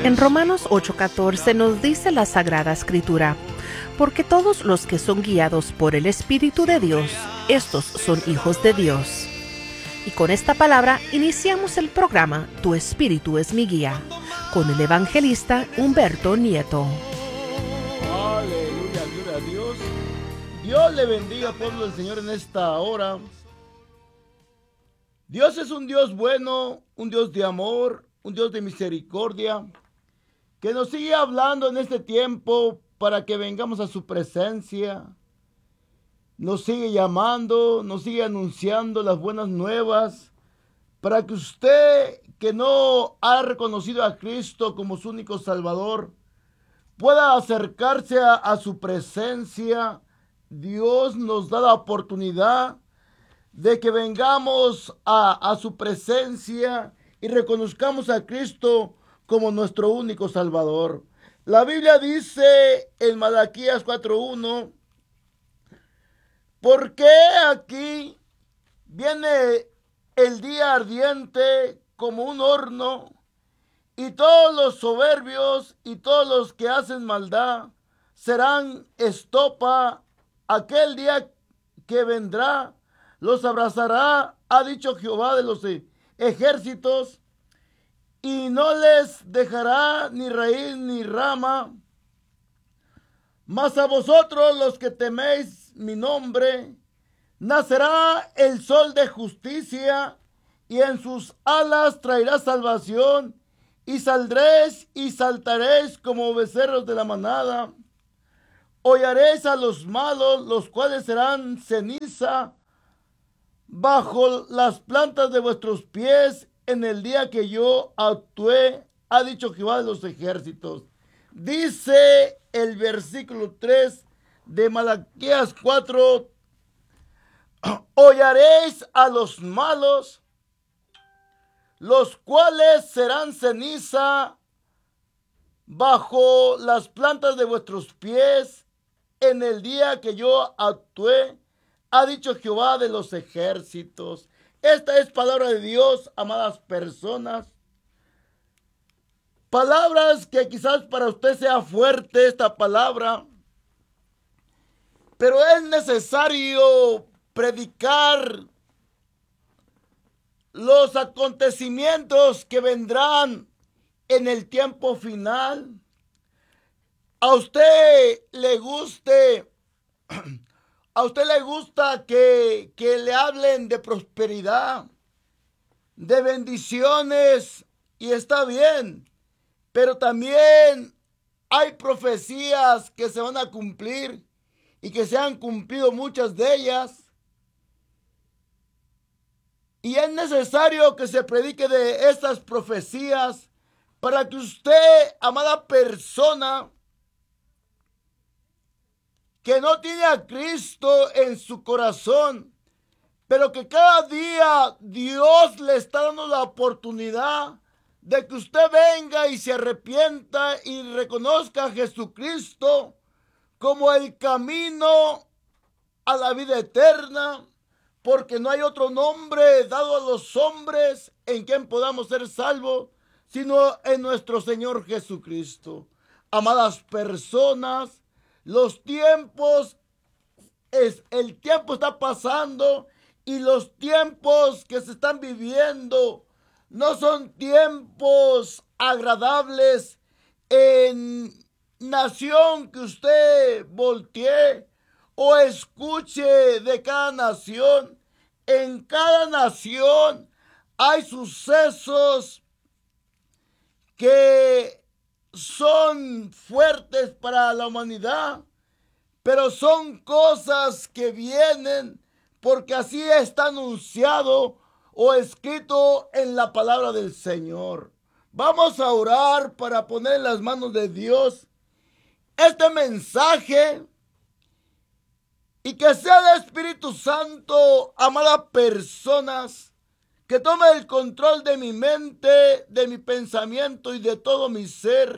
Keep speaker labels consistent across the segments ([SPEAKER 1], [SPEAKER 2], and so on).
[SPEAKER 1] En Romanos 8:14 nos dice la Sagrada Escritura: porque todos los que son guiados por el Espíritu de Dios, estos son hijos de Dios. Y con esta palabra iniciamos el programa Tu Espíritu es mi guía, con el evangelista Humberto Nieto.
[SPEAKER 2] Aleluya, gloria a Dios. Dios le bendiga, pueblo del Señor, en esta hora. Dios es un Dios bueno, un Dios de amor, un Dios de misericordia, que nos sigue hablando en este tiempo para que vengamos a su presencia. Nos sigue llamando, nos sigue anunciando las buenas nuevas, para que usted, que no ha reconocido a Cristo como su único Salvador, pueda acercarse a su presencia. Dios nos da la oportunidad de que vengamos a su presencia y reconozcamos a Cristo como nuestro único Salvador. La Biblia dice en Malaquías 4:1, ¿por qué aquí viene el día ardiente como un horno, y todos los soberbios y todos los que hacen maldad serán estopa? Aquel día que vendrá los abrazará, ha dicho Jehová de los ejércitos, y no les dejará ni raíz ni rama. Mas a vosotros, los que teméis mi nombre, nacerá el sol de justicia, y en sus alas traerá salvación, y saldréis y saltaréis como becerros de la manada. Hollaréis a los malos, los cuales serán ceniza bajo las plantas de vuestros pies en el día que yo actué, ha dicho Jehová de los ejércitos. Dice el versículo 3 de Malaquías 4, hollaréis a los malos, los cuales serán ceniza bajo las plantas de vuestros pies en el día que yo actué, ha dicho Jehová de los ejércitos. Esta es palabra de Dios, amadas personas. Palabras que quizás para usted sea fuerte esta palabra, pero es necesario predicar los acontecimientos que vendrán en el tiempo final. A usted le gusta que le hablen de prosperidad, de bendiciones, y está bien, pero también hay profecías que se van a cumplir y que se han cumplido muchas de ellas. Y es necesario que se predique de estas profecías para que usted, amada persona, que no tiene a Cristo en su corazón, pero que cada día Dios le está dando la oportunidad de que usted venga y se arrepienta y reconozca a Jesucristo como el camino a la vida eterna, porque no hay otro nombre dado a los hombres en quien podamos ser salvos, sino en nuestro Señor Jesucristo. Amadas personas, el tiempo está pasando, y los tiempos que se están viviendo no son tiempos agradables. En nación que usted voltee o escuche de cada nación, en cada nación hay sucesos que son fuertes para la humanidad, pero son cosas que vienen porque así está anunciado o escrito en la palabra del Señor. Vamos a orar para poner en las manos de Dios este mensaje, y que sea el Espíritu Santo, amadas personas, que tome el control de mi mente, de mi pensamiento y de todo mi ser.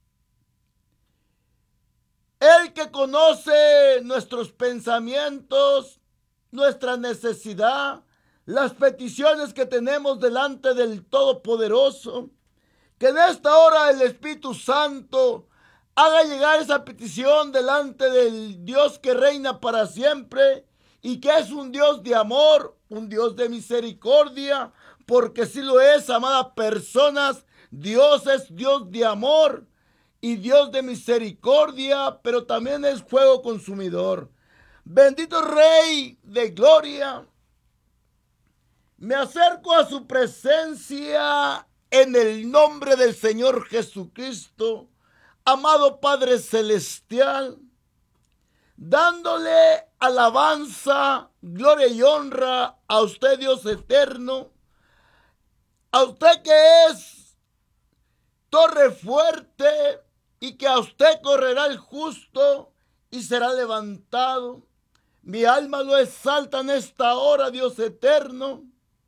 [SPEAKER 2] Él que conoce nuestros pensamientos, nuestra necesidad, las peticiones que tenemos delante del Todopoderoso, Que en esta hora el Espíritu Santo haga llegar esa petición delante del Dios que reina para siempre y que es un Dios de amor, un Dios de misericordia, porque si lo es, amadas personas, Dios es Dios de amor y Dios de misericordia, pero también es fuego consumidor. Bendito Rey de gloria, me acerco a su presencia en el nombre del Señor Jesucristo, amado Padre Celestial, dándole alabanza, gloria y honra a usted, Dios eterno, a usted que es torre fuerte y que a usted correrá el justo y será levantado. Mi alma lo exalta en esta hora, Dios eterno.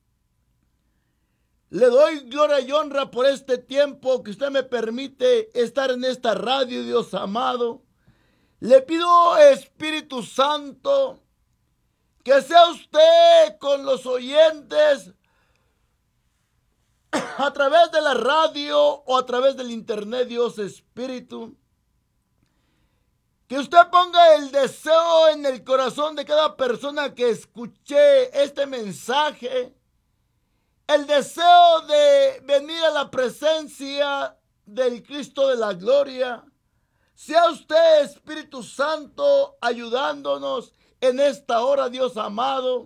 [SPEAKER 2] Le doy gloria y honra por este tiempo que usted me permite estar en esta radio, Dios amado. Le pido, Espíritu Santo, que sea usted con los oyentes a través de la radio o a través del internet, Dios Espíritu. Que usted ponga el deseo en el corazón de cada persona que escuche este mensaje. El deseo de venir a la presencia del Cristo de la gloria. Sea usted, Espíritu Santo, ayudándonos en esta hora, Dios amado.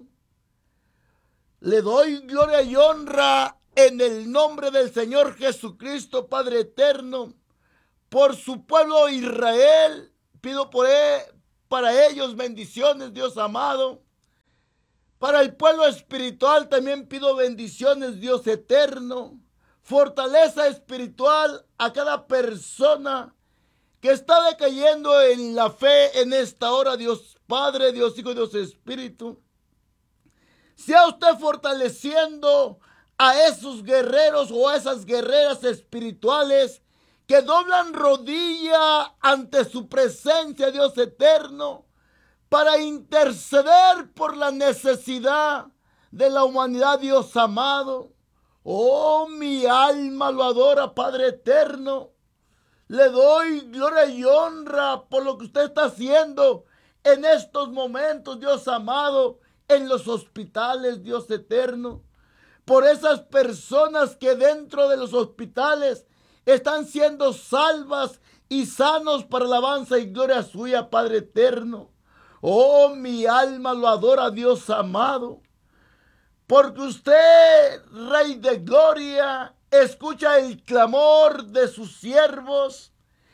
[SPEAKER 2] Le doy gloria y honra en el nombre del Señor Jesucristo, Padre eterno, por su pueblo Israel. Pido para ellos bendiciones, Dios amado. Para el pueblo espiritual también pido bendiciones, Dios eterno. Fortaleza espiritual a cada persona que está decayendo en la fe en esta hora, Dios Padre, Dios Hijo, Dios Espíritu. Sea usted fortaleciendo a esos guerreros o a esas guerreras espirituales que doblan rodilla ante su presencia, Dios eterno, para interceder por la necesidad de la humanidad, Dios amado. Oh, mi alma lo adora, Padre eterno. Le doy gloria y honra por lo que usted está haciendo en estos momentos, Dios amado, en los hospitales, Dios eterno. Por esas personas que dentro de los hospitales están siendo salvas y sanos para alabanza y gloria suya, Padre eterno. Oh, mi alma lo adora, Dios amado, porque usted, Rey de gloria, escucha el clamor de sus siervos,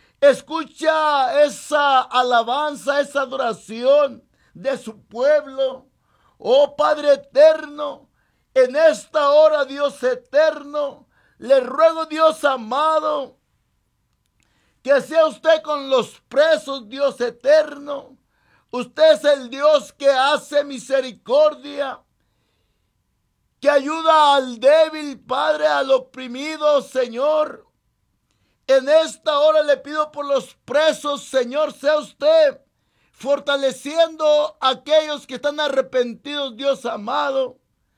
[SPEAKER 2] escucha esa alabanza, esa adoración de su pueblo. Oh, Padre eterno, en esta hora, Dios eterno, le ruego, Dios amado, que sea usted con los presos, Dios eterno. Usted es el Dios que hace misericordia, que ayuda al débil, Padre, al oprimido, Señor. En esta hora le pido por los presos, Señor, sea usted fortaleciendo a aquellos que están arrepentidos, Dios amado,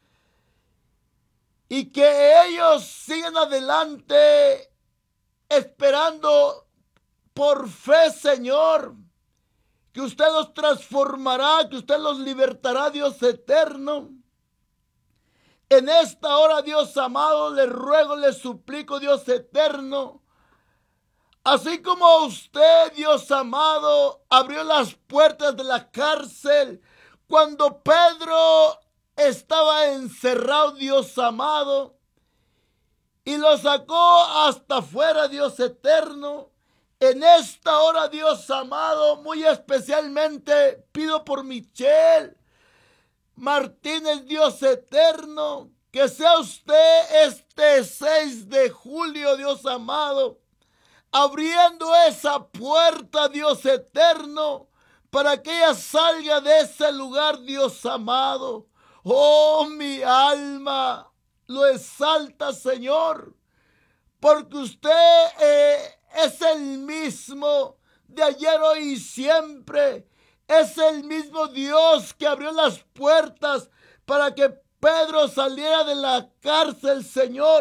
[SPEAKER 2] y que ellos sigan adelante esperando por fe, Señor, que usted los transformará, que usted los libertará, Dios eterno. En esta hora, Dios amado, le ruego, le suplico, Dios eterno, así como usted, Dios amado, abrió las puertas de la cárcel cuando Pedro estaba encerrado, Dios amado, y lo sacó hasta afuera, Dios eterno. En esta hora, Dios amado, muy especialmente pido por Michelle Martínez, Dios eterno, que sea usted este 6 de julio, Dios amado, abriendo esa puerta, Dios eterno, para que ella salga de ese lugar, Dios amado. Oh, mi alma lo exalta, Señor, porque usted es el mismo de ayer, hoy y siempre. Es el mismo Dios que abrió las puertas para que Pedro saliera de la cárcel, Señor,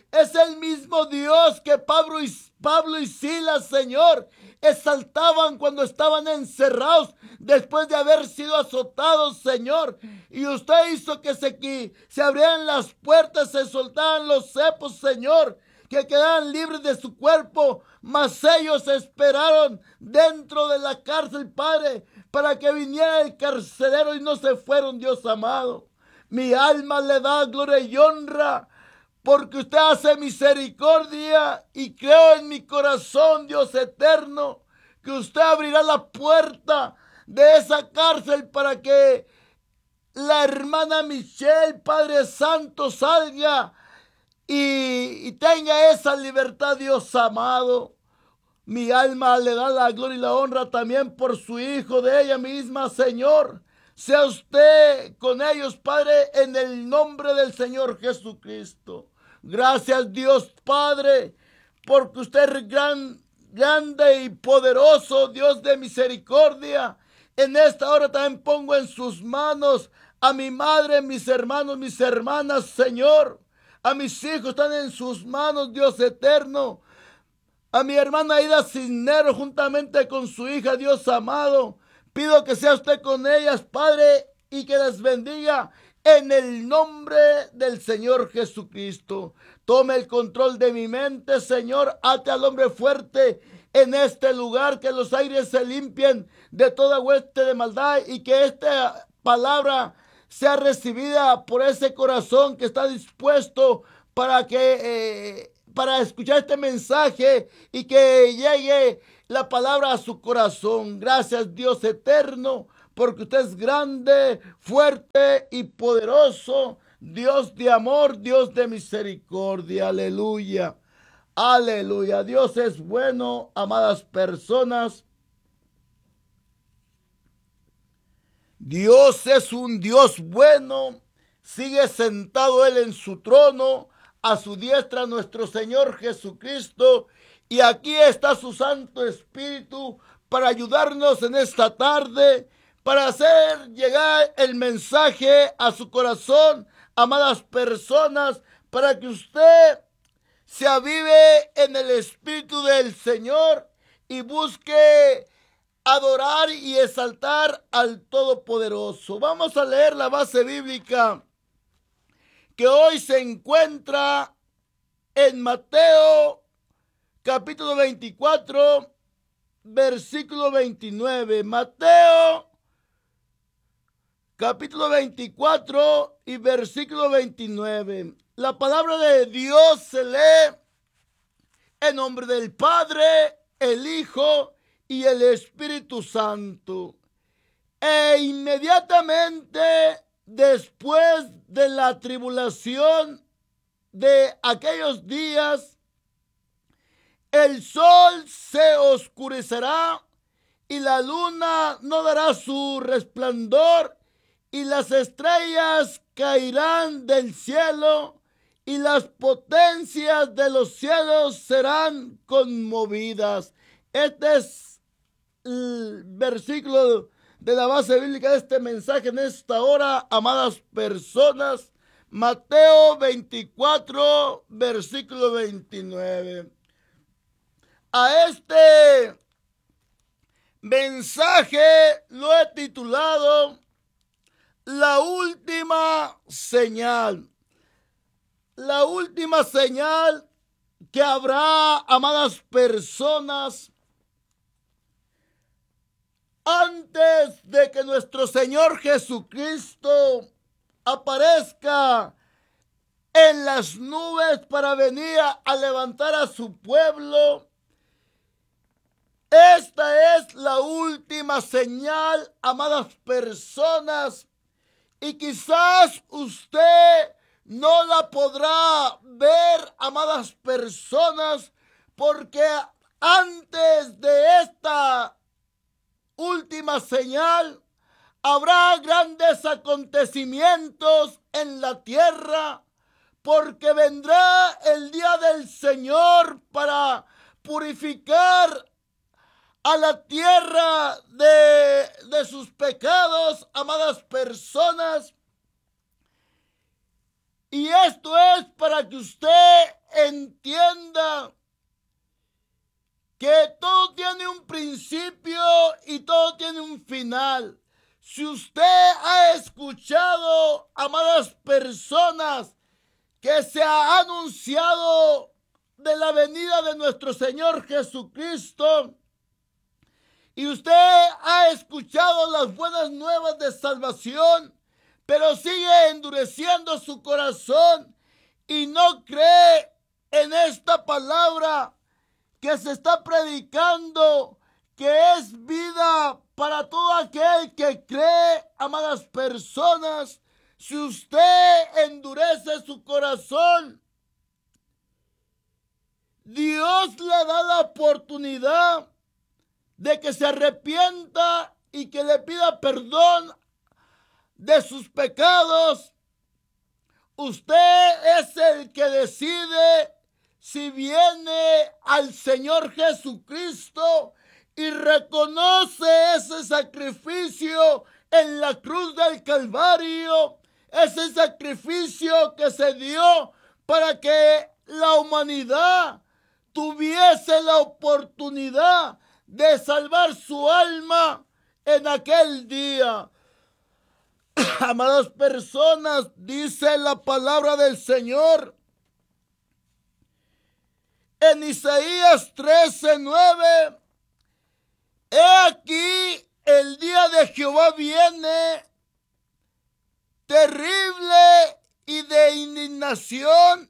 [SPEAKER 2] Es el mismo Dios que Pablo y Silas, Señor, exaltaban cuando estaban encerrados después de haber sido azotados, Señor. Y usted hizo que se abrieran las puertas, se soltaran los cepos, Señor, que quedaran libres de su cuerpo. Mas ellos esperaron dentro de la cárcel, Padre, para que viniera el carcelero, y no se fueron, Dios amado. Mi alma le da gloria y honra, porque usted hace misericordia, y creo en mi corazón, Dios eterno, que usted abrirá la puerta de esa cárcel para que la hermana Michelle, Padre Santo, salga y tenga esa libertad, Dios amado. Mi alma le da la gloria y la honra también por su hijo de ella misma, Señor. Sea usted con ellos, Padre, en el nombre del Señor Jesucristo. Gracias, Dios Padre, porque usted es grande y poderoso, Dios de misericordia. En esta hora también pongo en sus manos a mi madre, mis hermanos, mis hermanas, Señor. A mis hijos están en sus manos, Dios eterno. A mi hermana Aida Cisneros juntamente con su hija, Dios amado. Pido que sea usted con ellas, Padre, y que las bendiga en el nombre del Señor Jesucristo. Tome el control de mi mente, Señor. Ate al hombre fuerte en este lugar, que los aires se limpien de toda hueste de maldad, y que esta palabra sea recibida por ese corazón que está dispuesto para escuchar este mensaje, y que llegue la palabra a su corazón. Gracias, Dios eterno, porque usted es grande, fuerte y poderoso, Dios de amor, Dios de misericordia. Aleluya, aleluya. Dios es bueno, amadas personas. Dios es un Dios bueno. Sigue sentado Él en su trono, a su diestra nuestro Señor Jesucristo, y aquí está su Santo Espíritu para ayudarnos en esta tarde, para hacer llegar el mensaje a su corazón, amadas personas, para que usted se avive en el Espíritu del Señor y busque adorar y exaltar al Todopoderoso. Vamos a leer la base bíblica que hoy se encuentra en Mateo capítulo 24, versículo 29. Mateo capítulo 24 y versículo 29. La palabra de Dios se lee en nombre del Padre, el Hijo y el Espíritu Santo. E inmediatamente después de la tribulación de aquellos días, el sol se oscurecerá y la luna no dará su resplandor, y las estrellas caerán del cielo, y las potencias de los cielos serán conmovidas. Este es el versículo de la base bíblica de este mensaje en esta hora, amadas personas. Mateo 24, versículo 29. A este mensaje lo he titulado La última señal. La última señal que habrá, amadas personas, antes de que nuestro Señor Jesucristo aparezca en las nubes para venir a levantar a su pueblo. Esta es la última señal, amadas personas, y quizás usted no la podrá ver, amadas personas, porque antes de esta última señal habrá grandes acontecimientos en la tierra, porque vendrá el día del Señor para purificar a la tierra de sus pecados, amadas personas. Y esto es para que usted entienda que todo tiene un principio y todo tiene un final. Si usted ha escuchado, amadas personas, que se ha anunciado de la venida de nuestro Señor Jesucristo, y usted ha escuchado las buenas nuevas de salvación, pero sigue endureciendo su corazón y no cree en esta palabra que se está predicando, que es vida para todo aquel que cree, amadas personas. Si usted endurece su corazón, Dios le da la oportunidad de que se arrepienta y que le pida perdón de sus pecados. Usted es el que decide si viene al Señor Jesucristo y reconoce ese sacrificio en la cruz del Calvario, ese sacrificio que se dio para que la humanidad tuviese la oportunidad de salvar su alma en aquel día. Amadas personas, dice la palabra del Señor en Isaías 13:9: he aquí, el día de Jehová viene, terrible y de indignación,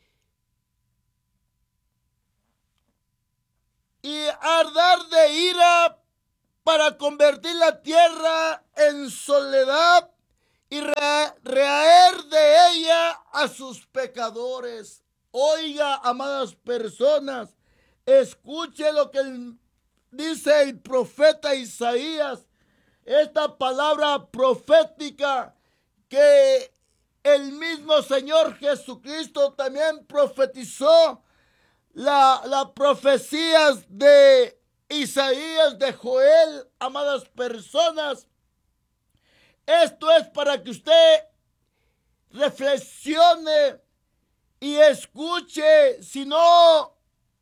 [SPEAKER 2] y ardar de ira, para convertir la tierra en soledad y raer de ella a sus pecadores. Oiga, amadas personas, escuche lo que dice el profeta Isaías, esta palabra profética que el mismo Señor Jesucristo también profetizó, las profecías de Isaías, de Joel. Amadas personas, esto es para que usted reflexione y escuche. Si no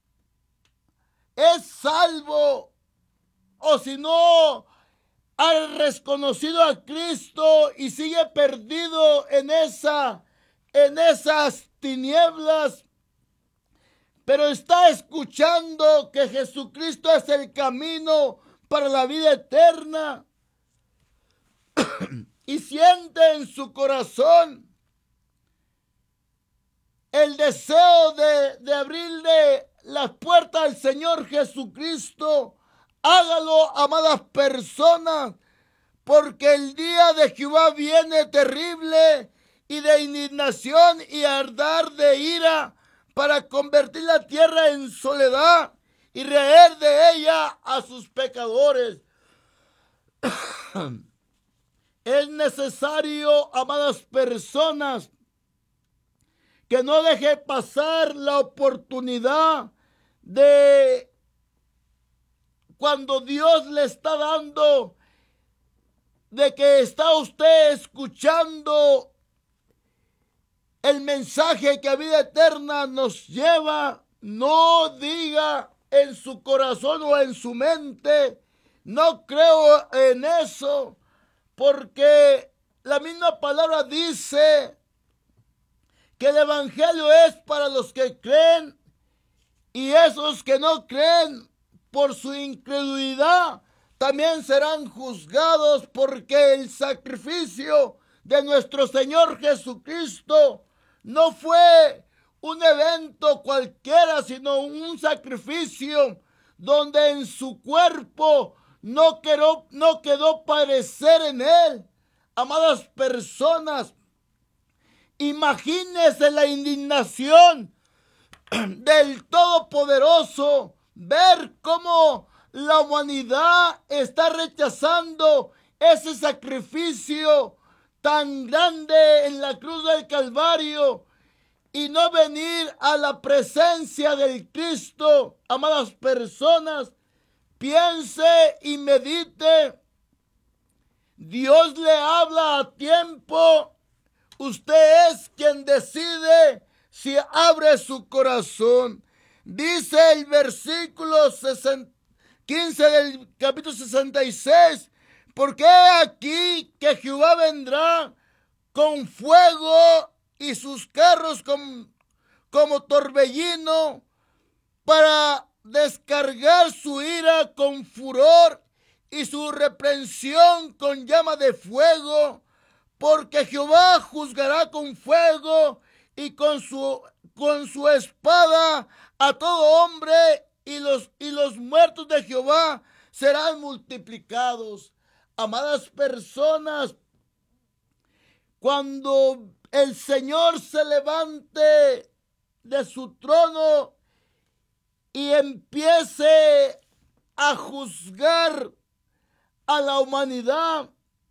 [SPEAKER 2] es salvo, o si no ha reconocido a Cristo y sigue perdido en esas tinieblas, pero está escuchando que Jesucristo es el camino para la vida eterna, y siente en su corazón el deseo de abrirle las puertas al Señor Jesucristo, hágalo, amadas personas, porque el día de Jehová viene terrible y de indignación y ardar de ira, para convertir la tierra en soledad y raer de ella a sus pecadores. Es necesario, amadas personas, que no deje pasar la oportunidad de cuando Dios le está dando, de que está usted escuchando el mensaje que a vida eterna nos lleva. No diga en su corazón o en su mente: no creo en eso, porque la misma palabra dice que el evangelio es para los que creen, y esos que no creen por su incredulidad también serán juzgados, porque el sacrificio de nuestro Señor Jesucristo no fue un evento cualquiera, sino un sacrificio donde en su cuerpo no quedó parecer en él. Amadas personas, imagínense la indignación del Todopoderoso, ver cómo la humanidad está rechazando ese sacrificio tan grande en la cruz del Calvario y no venir a la presencia del Cristo. Amadas personas, piense y medite. Dios le habla a tiempo. Usted es quien decide si abre su corazón. Dice el versículo 15 del capítulo 66, porque aquí que Jehová vendrá con fuego y sus carros como torbellino, para descargar su ira con furor y su reprensión con llama de fuego, porque Jehová juzgará con fuego y con su espada a todo hombre, y los muertos de Jehová serán multiplicados. Amadas personas, cuando el Señor se levante de su trono y empiece a juzgar a la humanidad,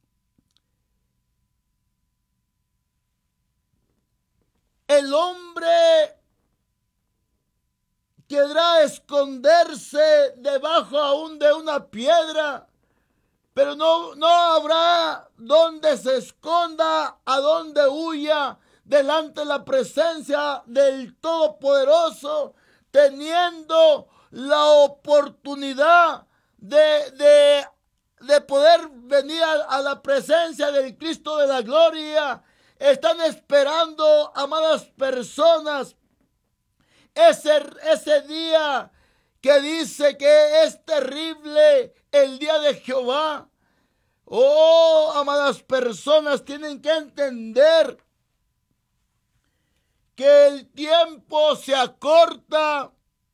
[SPEAKER 2] el hombre querrá esconderse debajo aún de una piedra, pero no habrá donde se esconda, a donde huya delante de la presencia del Todopoderoso, teniendo la oportunidad de poder venir a la presencia del Cristo de la gloria. Están esperando, amadas personas, ese día que dice que es terrible, el día de Jehová. Oh, amadas personas, tienen que entender que el tiempo se acorta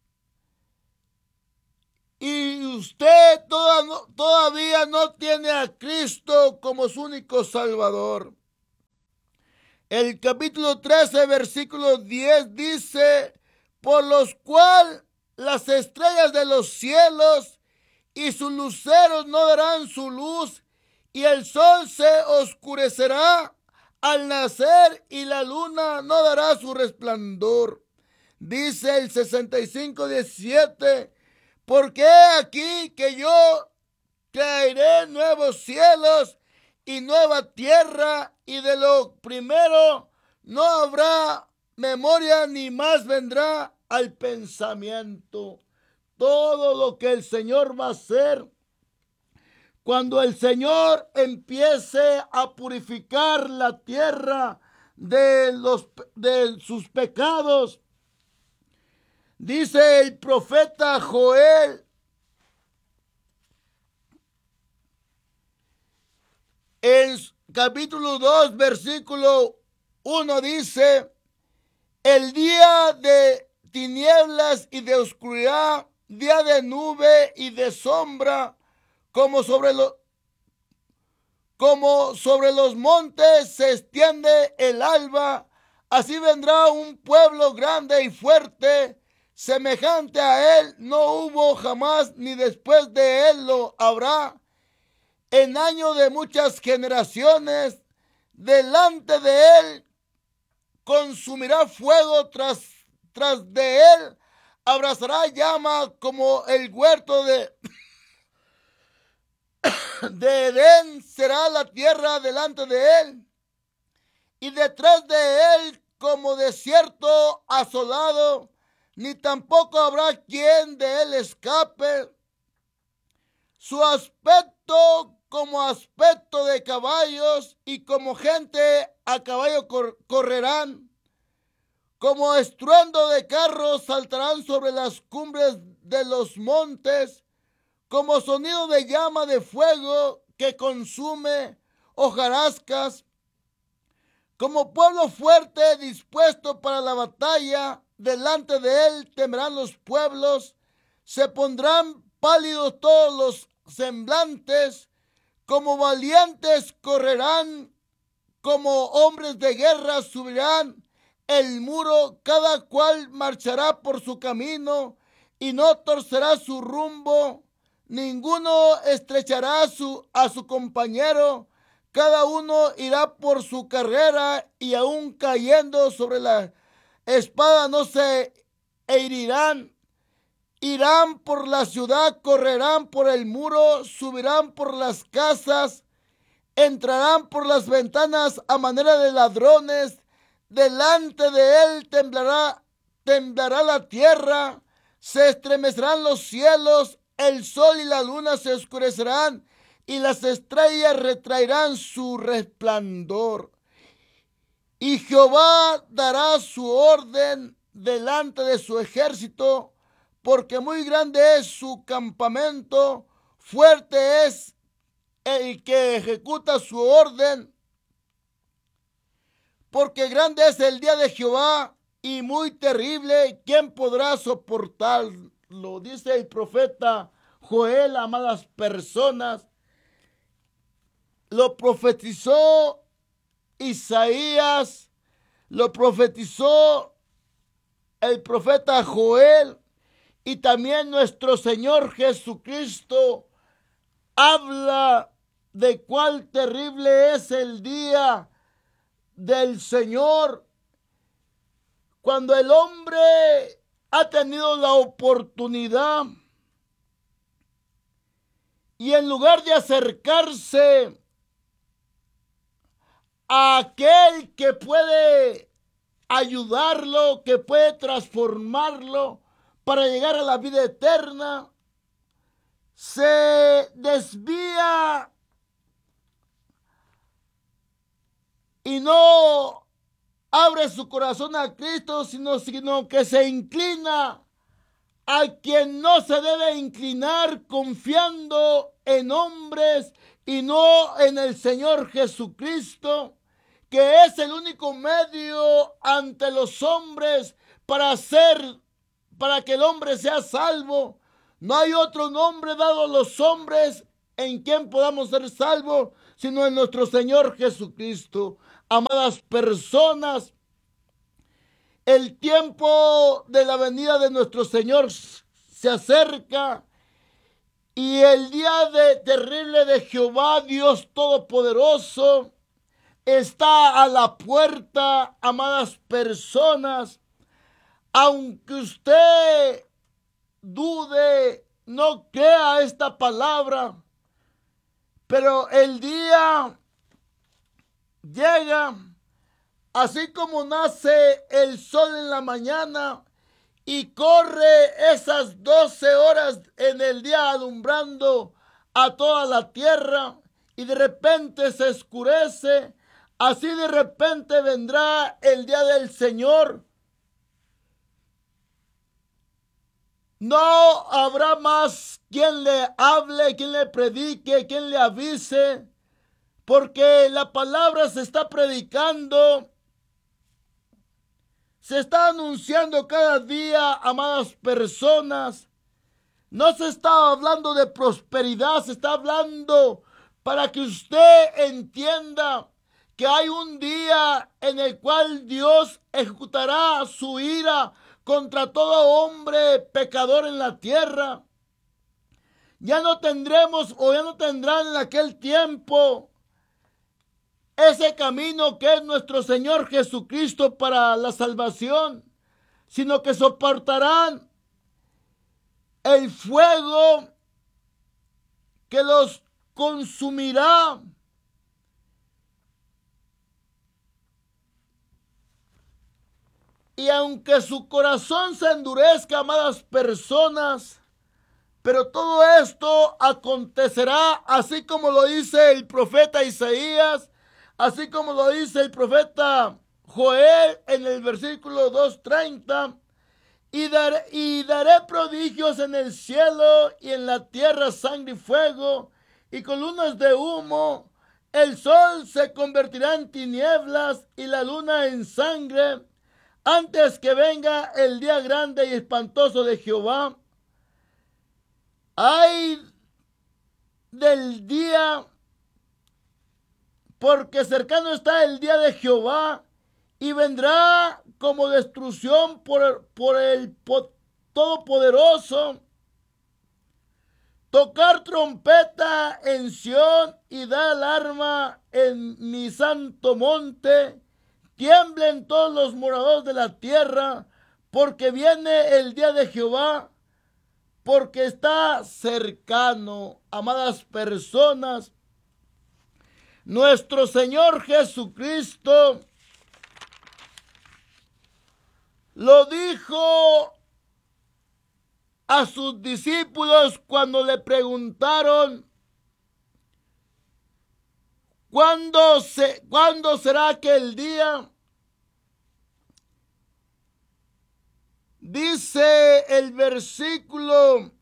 [SPEAKER 2] y usted todavía no tiene a Cristo como su único Salvador. El capítulo 13, versículo 10 dice: por los cuales las estrellas de los cielos y sus luceros no darán su luz, y el sol se oscurecerá al nacer, y la luna no dará su resplandor. Dice el 65:17: porque aquí que yo traeré nuevos cielos y nueva tierra, y de lo primero no habrá memoria, ni más vendrá al pensamiento. Todo lo que el Señor va a hacer, cuando el Señor empiece a purificar la tierra de sus pecados, dice el profeta Joel en capítulo 2, versículo 1, dice: el día de tinieblas y de oscuridad, día de nube y de sombra, como sobre los montes se extiende el alba, así vendrá un pueblo grande y fuerte, semejante a él no hubo jamás, ni después de él lo habrá. En año de muchas generaciones, delante de él consumirá fuego, tras de él abrazará llama, como el huerto de Edén será la tierra delante de él, y detrás de él como desierto asolado, ni tampoco habrá quien de él escape. Su aspecto como aspecto de caballos, y como gente a caballo correrán. Como estruendo de carros saltarán sobre las cumbres de los montes. Como sonido de llama de fuego que consume hojarascas. Como pueblo fuerte dispuesto para la batalla, delante de él temerán los pueblos. Se pondrán pálidos todos los semblantes, como valientes correrán, como hombres de guerra subirán el muro, cada cual marchará por su camino y no torcerá su rumbo, ninguno estrechará a su compañero, cada uno irá por su carrera, y aún cayendo sobre la espada no se herirán. Irán por la ciudad, correrán por el muro, subirán por las casas, entrarán por las ventanas a manera de ladrones, delante de él temblará la tierra, se estremecerán los cielos, el sol y la luna se oscurecerán, y las estrellas retraerán su resplandor. Y Jehová dará su orden delante de su ejército, porque muy grande es su campamento, fuerte es el que ejecuta su orden, porque grande es el día de Jehová y muy terrible, ¿quién podrá soportarlo? Dice el profeta Joel, amadas personas. Lo profetizó Isaías, lo profetizó el profeta Joel, y también nuestro Señor Jesucristo habla de cuál terrible es el día del Señor, cuando el hombre ha tenido la oportunidad y en lugar de acercarse a aquel que puede ayudarlo, que puede transformarlo para llegar a la vida eterna, se desvía y no abre su corazón a Cristo, sino que se inclina a quien no se debe inclinar, confiando en hombres y no en el Señor Jesucristo, que es el único medio ante los hombres para que el hombre sea salvo. No hay otro nombre dado a los hombres en quien podamos ser salvos, sino en nuestro Señor Jesucristo. Amadas personas, el tiempo de la venida de nuestro Señor se acerca, y el día terrible de Jehová, Dios Todopoderoso, está a la puerta, amadas personas. Aunque usted dude, no crea esta palabra, pero el día llega, así como nace el sol en la mañana y corre esas 12 horas en el día alumbrando a toda la tierra, y de repente se oscurece, así de repente vendrá el día del Señor. No habrá más quien le hable, quien le predique, quien le avise, porque la palabra se está predicando, se está anunciando cada día, amadas personas. No se está hablando de prosperidad, se está hablando para que usted entienda que hay un día en el cual Dios ejecutará su ira contra todo hombre pecador en la tierra. Ya no tendremos, o ya no tendrán en aquel tiempo ese camino que es nuestro Señor Jesucristo para la salvación, sino que soportarán el fuego que los consumirá. Y aunque su corazón se endurezca, amadas personas, pero todo esto acontecerá así como lo dice el profeta Isaías, así como lo dice el profeta Joel en el versículo 2:30. Y daré prodigios en el cielo y en la tierra, sangre y fuego y columnas de humo. El sol se convertirá en tinieblas y la luna en sangre, antes que venga el día grande y espantoso de Jehová. Ay del día, porque cercano está el día de Jehová, y vendrá como destrucción por el Todopoderoso. Tocar trompeta en Sión y dar alarma en mi santo monte. Tiemblen todos los moradores de la tierra, porque viene el día de Jehová, porque está cercano. Amadas personas, nuestro Señor Jesucristo Lo dijo a sus discípulos cuando le preguntaron: ¿cuándo será aquel día? Dice el versículo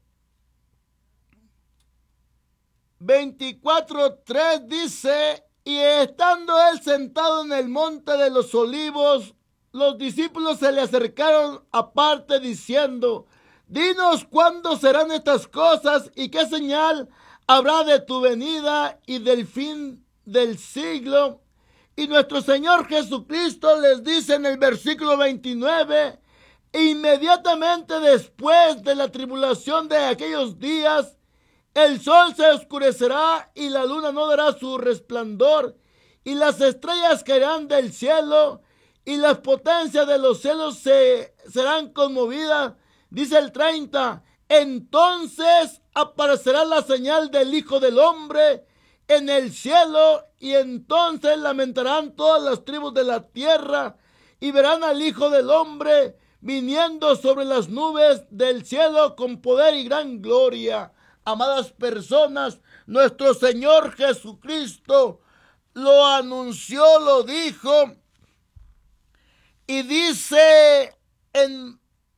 [SPEAKER 2] 24:3, dice: y estando él sentado en el monte de los olivos, los discípulos se le acercaron aparte diciendo: dinos cuándo serán estas cosas y qué señal habrá de tu venida y del fin del siglo. Y nuestro Señor Jesucristo les dice en el versículo 29: inmediatamente después de la tribulación de aquellos días, el sol se oscurecerá y la luna no dará su resplandor, y las estrellas caerán del cielo, y las potencias de los cielos serán conmovidas. Dice el 30: entonces aparecerá la señal del Hijo del Hombre en el cielo, y entonces lamentarán todas las tribus de la tierra, y verán al Hijo del Hombre viniendo sobre las nubes del cielo con poder y gran gloria. Amadas personas, nuestro Señor Jesucristo lo anunció, lo dijo, y dice en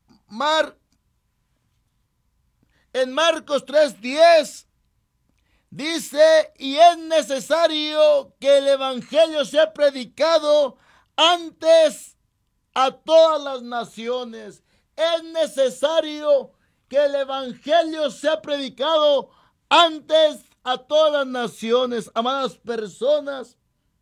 [SPEAKER 2] Marcos 3:10, dice: y es necesario que el evangelio sea predicado antes a todas las naciones. Es necesario que el evangelio sea predicado antes a todas las naciones. Amadas personas,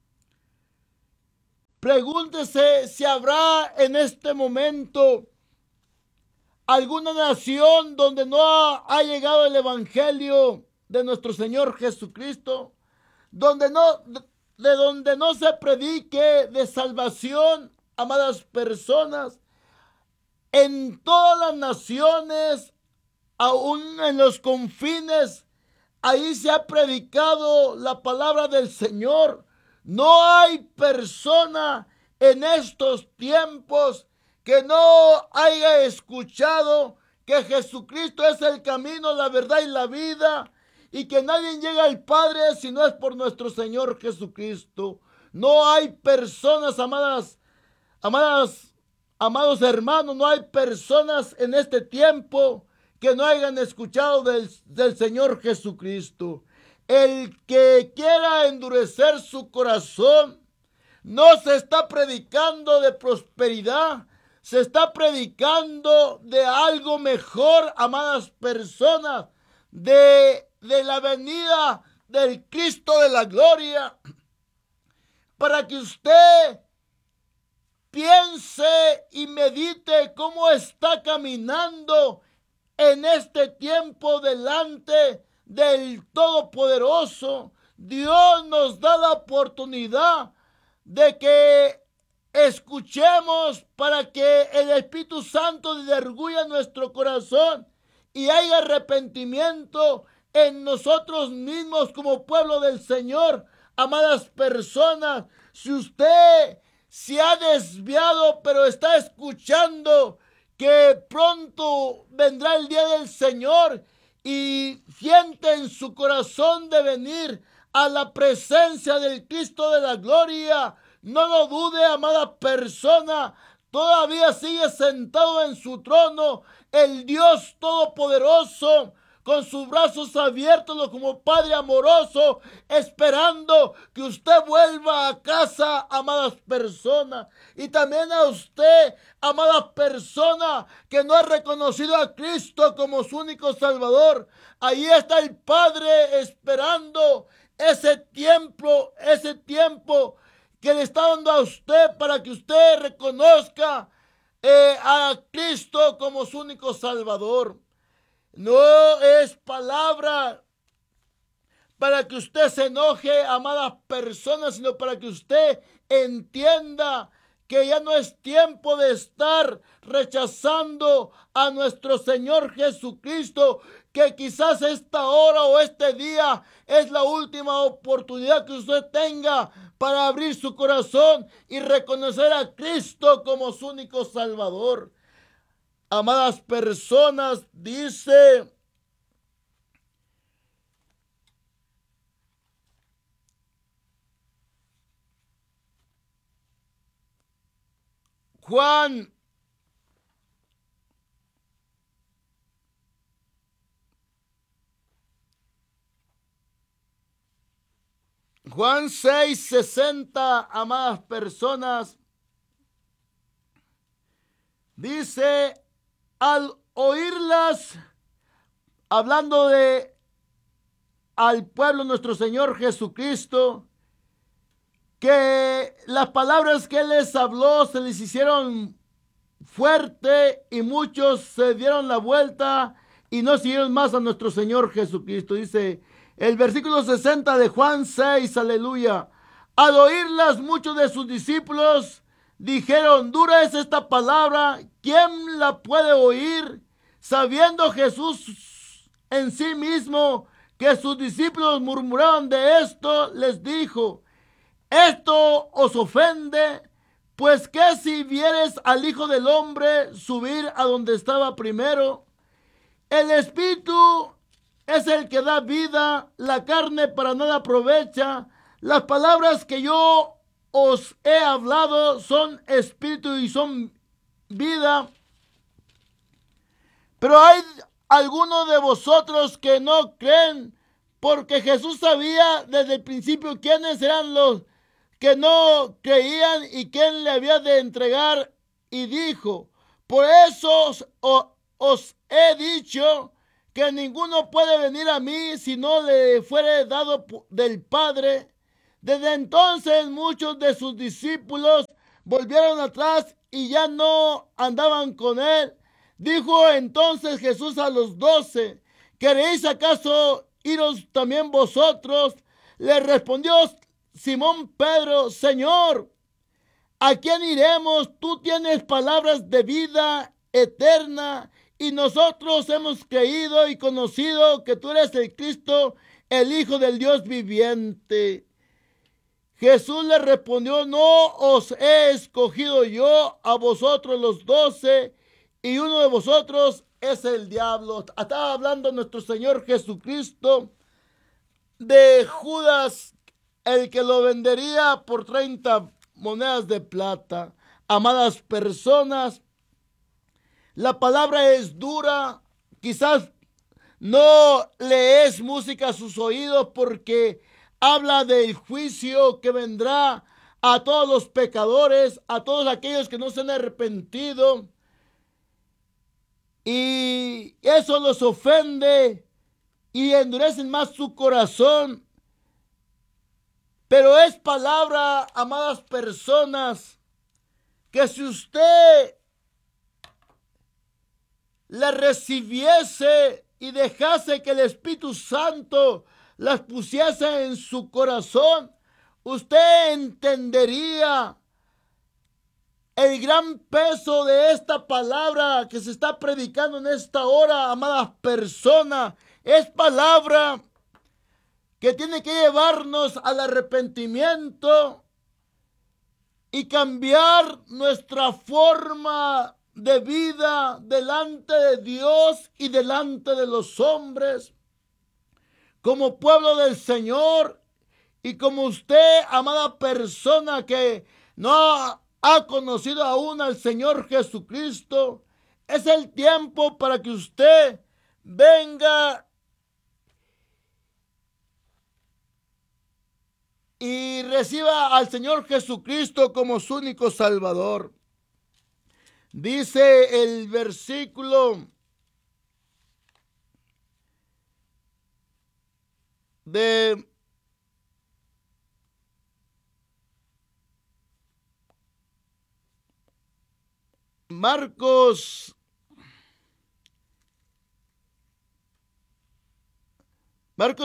[SPEAKER 2] pregúntese si habrá en este momento alguna nación donde no ha llegado el evangelio de nuestro Señor Jesucristo, de donde no se predique de salvación. Amadas personas, en todas las naciones, aún en los confines, ahí se ha predicado la palabra del Señor. No hay persona en estos tiempos que no haya escuchado que Jesucristo es el camino, la verdad y la vida, y que nadie llega al Padre si no es por nuestro Señor Jesucristo. No hay personas, amados hermanos, no hay personas en este tiempo que no hayan escuchado del Señor Jesucristo. El que quiera endurecer su corazón, no se está predicando de prosperidad, se está predicando de algo mejor, amadas personas, de la venida del Cristo de la gloria, para que usted piense y medite cómo está caminando en este tiempo delante del Todopoderoso. Dios nos da la oportunidad de que escuchemos para que el Espíritu Santo derguya nuestro corazón y haya arrepentimiento en nosotros mismos como pueblo del Señor. Amadas personas, si usted se ha desviado, pero está escuchando que pronto vendrá el día del Señor y siente en su corazón de venir a la presencia del Cristo de la gloria, no lo dude, amada persona. Todavía sigue sentado en su trono el Dios Todopoderoso, con sus brazos abiertos como Padre amoroso, esperando que usted vuelva a casa, amadas personas. Y también a usted, amada persona, que no ha reconocido a Cristo como su único Salvador. Ahí está el Padre esperando ese tiempo que le está dando a usted para que usted reconozca a Cristo como su único Salvador. No es palabra para que usted se enoje, amadas personas, sino para que usted entienda que ya no es tiempo de estar rechazando a nuestro Señor Jesucristo, que quizás esta hora o este día es la última oportunidad que usted tenga para abrir su corazón y reconocer a Cristo como su único Salvador. Amadas personas, dice Juan 6:60, amadas personas, dice, al oírlas, hablando de al pueblo nuestro Señor Jesucristo, que las palabras que Él les habló se les hicieron fuerte y muchos se dieron la vuelta y no siguieron más a nuestro Señor Jesucristo. Dice el versículo 60 de Juan 6, aleluya. Al oírlas, muchos de sus discípulos dijeron, dura es esta palabra, ¿quién la puede oír? Sabiendo Jesús en sí mismo que sus discípulos murmuraban de esto, les dijo, ¿esto os ofende? Pues que si vieres al Hijo del Hombre subir a donde estaba primero, el Espíritu es el que da vida, la carne para nada aprovecha. Las palabras que yo os he hablado son espíritu y son vida. Pero hay algunos de vosotros que no creen, porque Jesús sabía desde el principio quiénes eran los que no creían y quién le había de entregar, y dijo, por eso os he dicho que ninguno puede venir a mí si no le fuere dado del Padre. Desde entonces muchos de sus discípulos volvieron atrás y ya no andaban con él. Dijo entonces Jesús a los 12, ¿queréis acaso iros también vosotros? Le respondió Simón Pedro, Señor, ¿a quién iremos? Tú tienes palabras de vida eterna y nosotros hemos creído y conocido que tú eres el Cristo, el Hijo del Dios viviente. Jesús le respondió, no os he escogido yo a vosotros los 12 y uno de vosotros es el diablo. Estaba hablando nuestro Señor Jesucristo de Judas, el que lo vendería por 30 monedas de plata. Amadas personas, la palabra es dura, quizás no le es música a sus oídos porque habla del juicio que vendrá a todos los pecadores, a todos aquellos que no se han arrepentido, y eso los ofende y endurecen más su corazón. Pero es palabra, amadas personas, que si usted la recibiese y dejase que el Espíritu Santo las pusiese en su corazón, usted entendería el gran peso de esta palabra que se está predicando en esta hora, amadas personas. Es palabra que tiene que llevarnos al arrepentimiento y cambiar nuestra forma de vida delante de Dios y delante de los hombres, como pueblo del Señor. Y como usted, amada persona que no ha conocido aún al Señor Jesucristo, es el tiempo para que usted venga y reciba al Señor Jesucristo como su único Salvador. Dice el versículo de Marcos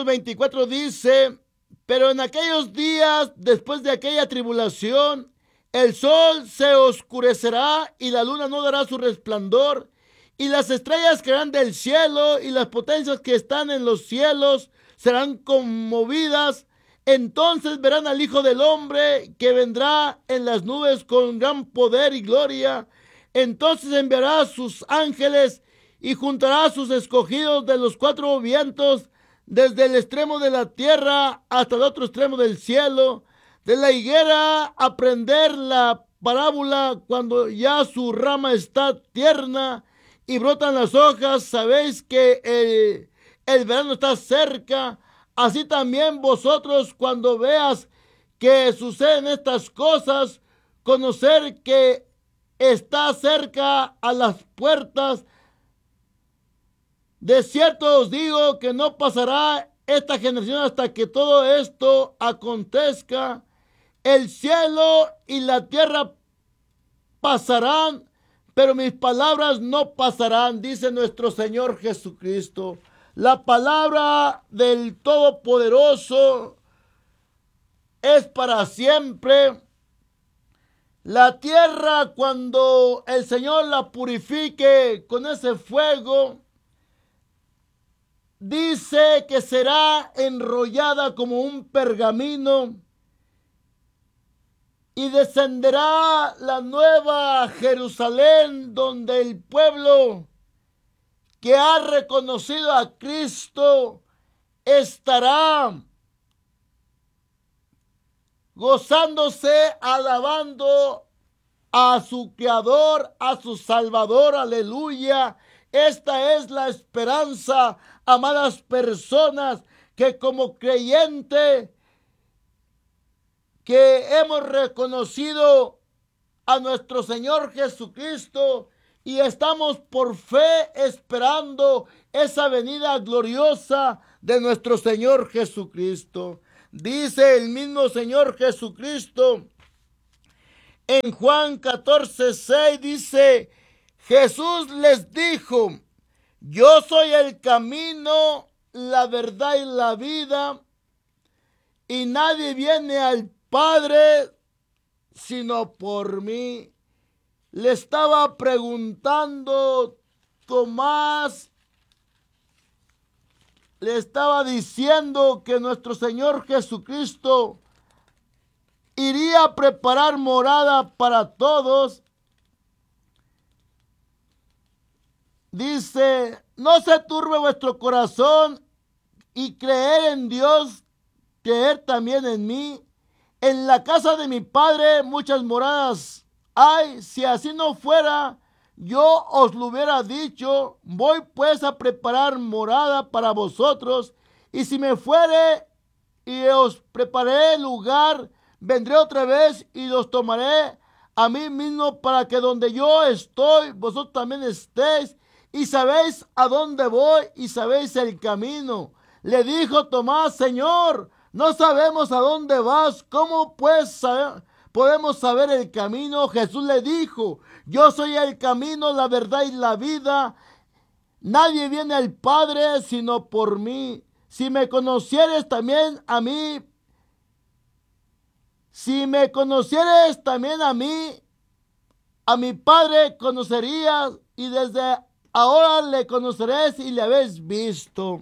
[SPEAKER 2] 24 dice, pero en aquellos días, después de aquella tribulación, El sol se oscurecerá y la luna no dará su resplandor, y las estrellas caerán del cielo, y las potencias que están en los cielos serán conmovidas. Entonces verán al Hijo del Hombre que vendrá en las nubes con gran poder y gloria. Entonces enviará a sus ángeles y juntará a sus escogidos de los cuatro vientos, desde el extremo de la tierra hasta el otro extremo del cielo. De la higuera aprender la parábola: cuando ya su rama está tierna y brotan las hojas, sabéis que el verano está cerca. Así también vosotros, cuando veas que suceden estas cosas, conocer que está cerca a las puertas. De cierto os digo que no pasará esta generación hasta que todo esto acontezca. El cielo y la tierra pasarán, pero mis palabras no pasarán, dice nuestro Señor Jesucristo. La palabra del Todopoderoso es para siempre. La tierra, cuando el Señor la purifique con ese fuego, dice que será enrollada como un pergamino, y descenderá la nueva Jerusalén, donde el pueblo que ha reconocido a Cristo estará gozándose, alabando a su Creador, a su Salvador. Aleluya. Esta es la esperanza, amadas personas, que como creyente que hemos reconocido a nuestro Señor Jesucristo y estamos por fe esperando esa venida gloriosa de nuestro Señor Jesucristo. Dice el mismo Señor Jesucristo en Juan 14:6, dice: Jesús les dijo: yo soy el camino, la verdad y la vida, y nadie viene al Padre sino por mí. Le estaba preguntando Tomás, le estaba diciendo que nuestro Señor Jesucristo iría a preparar morada para todos. Dice: no se turbe vuestro corazón, y creer en Dios, creer también en mí. En la casa de mi Padre muchas moradas hay. Si así no fuera, yo os lo hubiera dicho. Voy pues a preparar morada para vosotros. Y si me fuere y os preparé lugar, vendré otra vez y los tomaré a mí mismo, para que donde yo estoy, vosotros también estéis. Y sabéis a dónde voy y sabéis el camino. Le dijo Tomás: Señor, no sabemos a dónde vas, ¿cómo pues podemos saber el camino? Jesús le dijo: yo soy el camino, la verdad y la vida. Nadie viene al Padre sino por mí. Si me conocieres también a mí, a mi Padre conocerías, y desde ahora le conoceréis y le habéis visto.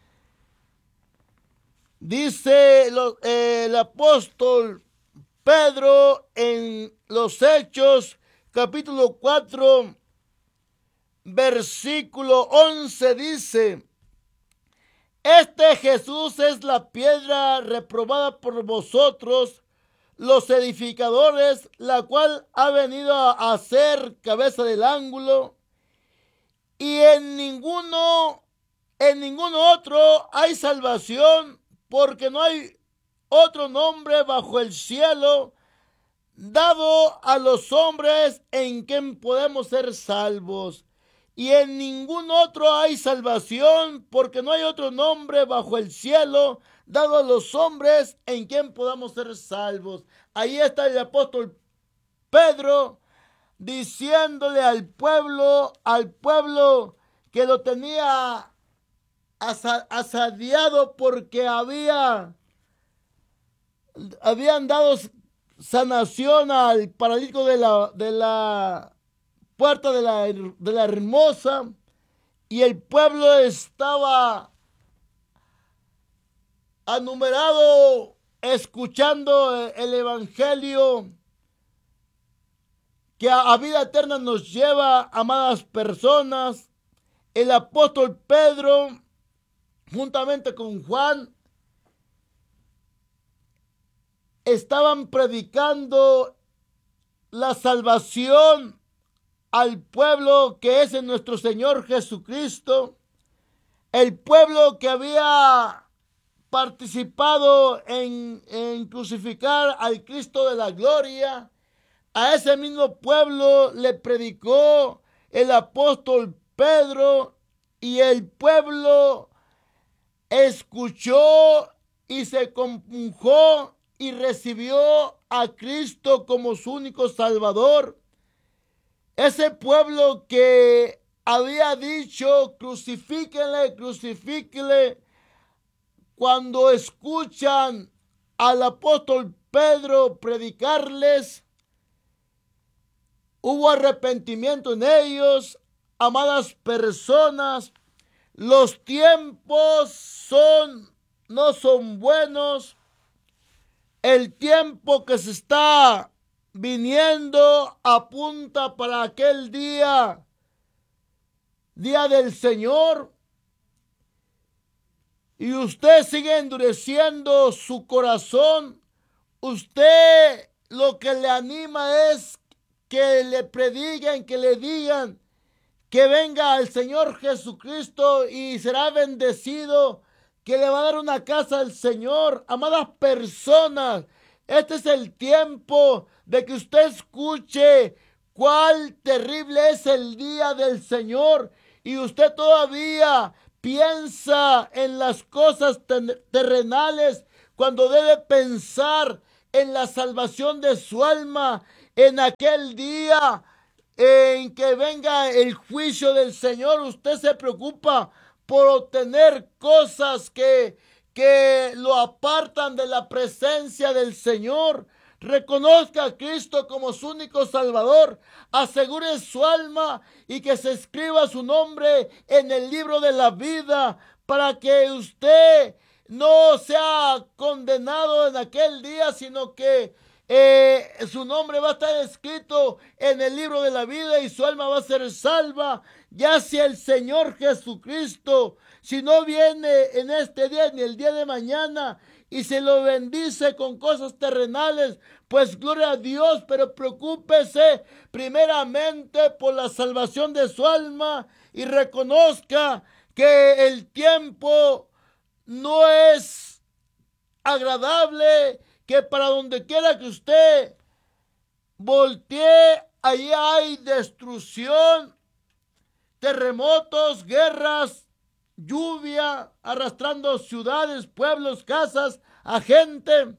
[SPEAKER 2] Dice el apóstol Pedro en los Hechos, capítulo 4, versículo 11, dice: este Jesús es la piedra reprobada por vosotros, los edificadores, la cual ha venido a ser cabeza del ángulo, y en ningún otro hay salvación, porque no hay otro nombre bajo el cielo dado a los hombres en quien podemos ser salvos. Y en ningún otro hay salvación, porque no hay otro nombre bajo el cielo dado a los hombres en quien podamos ser salvos. Ahí está el apóstol Pedro diciéndole al pueblo que lo tenía asediado, porque habían dado sanación al paralítico de la puerta de la hermosa, y el pueblo estaba anumerado escuchando el evangelio que a vida eterna nos lleva, amadas personas. El apóstol Pedro, juntamente con Juan, estaban predicando la salvación al pueblo que es en nuestro Señor Jesucristo, el pueblo que había participado en crucificar al Cristo de la gloria. A ese mismo pueblo le predicó el apóstol Pedro, y el pueblo escuchó y se compungó y recibió a Cristo como su único Salvador. Ese pueblo que había dicho crucifíquenle, crucifíquenle, cuando escuchan al apóstol Pedro predicarles, hubo arrepentimiento en ellos. Amadas personas, los tiempos no son buenos. El tiempo que se está viniendo apunta para aquel día del Señor. Y usted sigue endureciendo su corazón. Usted lo que le anima es que le prediquen, que le digan que venga el Señor Jesucristo y será bendecido, que le va a dar una casa al Señor. Amadas personas, este es el tiempo de que usted escuche cuál terrible es el día del Señor, y usted todavía piensa en las cosas terrenales cuando debe pensar en la salvación de su alma en aquel día en que venga el juicio del Señor. Usted se preocupa por obtener cosas que lo apartan de la presencia del Señor. Reconozca a Cristo como su único Salvador, asegure su alma y que se escriba su nombre en el libro de la vida, para que usted no sea condenado en aquel día, sino que su nombre va a estar escrito en el libro de la vida y su alma va a ser salva. Ya si el Señor Jesucristo, si no viene en este día ni el día de mañana y se lo bendice con cosas terrenales, pues gloria a Dios, pero preocúpese primeramente por la salvación de su alma y reconozca que el tiempo no es agradable, que para donde quiera que usted voltee, allí hay destrucción, terremotos, guerras, lluvia, arrastrando ciudades, pueblos, casas, a gente.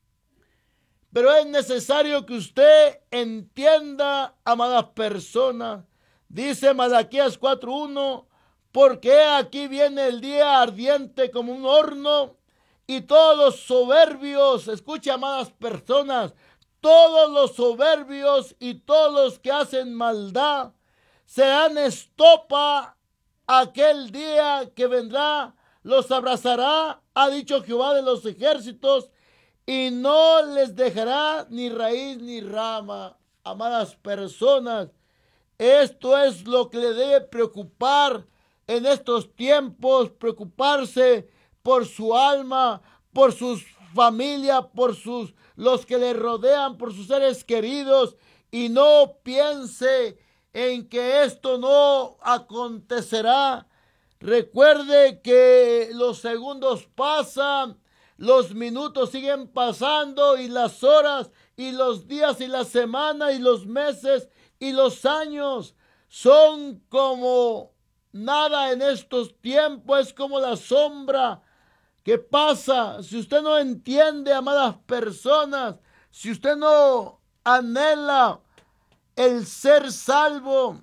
[SPEAKER 2] Pero es necesario que usted entienda, amadas personas, dice Malaquías 4:1, porque aquí viene el día ardiente como un horno, y todos los soberbios, escuche, amadas personas, todos los soberbios y todos los que hacen maldad serán estopa. Aquel día que vendrá los abrazará, ha dicho Jehová de los ejércitos, y no les dejará ni raíz ni rama. Amadas personas, esto es lo que le debe preocupar en estos tiempos, preocuparse por su alma, por sus familias, por los que le rodean, por sus seres queridos, y no piense en que esto no acontecerá. Recuerde que los segundos pasan, los minutos siguen pasando, y las horas y los días y las semanas y los meses y los años son como nada en estos tiempos. Es como la sombra que pasa. Si usted no entiende, amadas personas, si usted no anhela el ser salvo,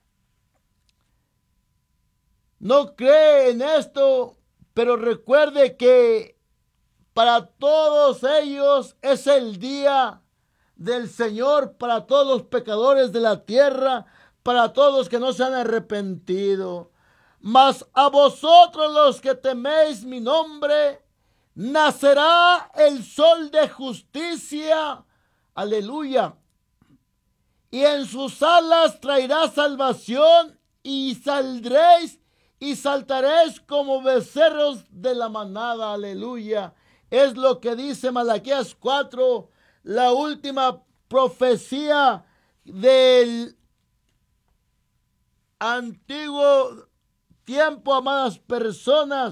[SPEAKER 2] no cree en esto, pero recuerde que para todos ellos es el día del Señor para todos los pecadores de la tierra, para todos los que no se han arrepentido. Mas a vosotros los que teméis mi nombre, nacerá el sol de justicia. Aleluya. Y en sus alas traerá salvación, y saldréis y saltaréis como becerros de la manada. Aleluya. Es lo que dice Malaquías 4, la última profecía del antiguo tiempo, amadas personas.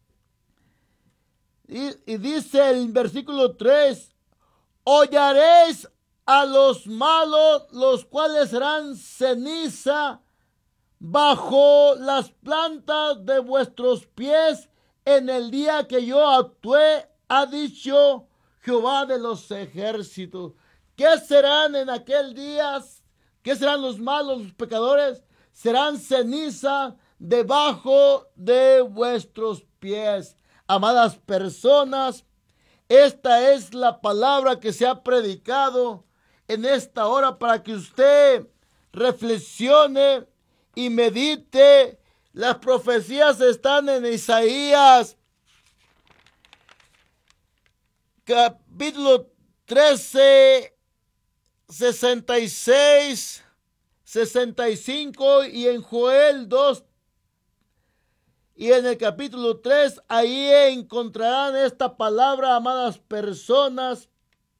[SPEAKER 2] Y dice el versículo 3, hollaréis a los malos, los cuales serán ceniza bajo las plantas de vuestros pies en el día que yo actué, ha dicho Jehová de los ejércitos. ¿Qué serán en aquel día? ¿Qué serán los malos, los pecadores? Serán ceniza debajo de vuestros pies. Amadas personas, esta es la palabra que se ha predicado en esta hora para que usted reflexione y medite. Las profecías están en Isaías capítulo 13, 66, 65 y en Joel 2. Y en el capítulo 3, ahí encontrarán esta palabra, amadas personas.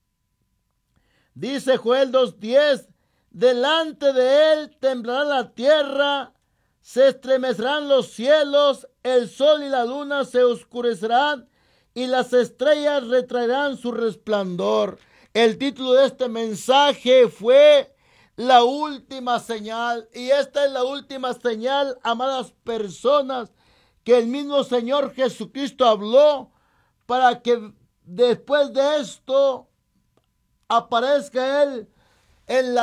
[SPEAKER 2] Dice Joel 2:10, delante de él temblará la tierra, se estremecerán los cielos, el sol y la luna se oscurecerán y las estrellas retraerán su resplandor. El título de este mensaje fue la última señal. Y esta es la última señal, amadas personas, que el mismo Señor Jesucristo habló para que después de esto aparezca Él en la